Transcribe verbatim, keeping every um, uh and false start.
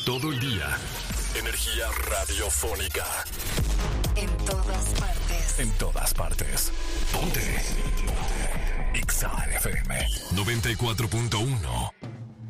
Todo el día. Energía radiofónica. En todas partes. En todas partes. Ponte. Ponte. X A F M noventa y cuatro punto uno.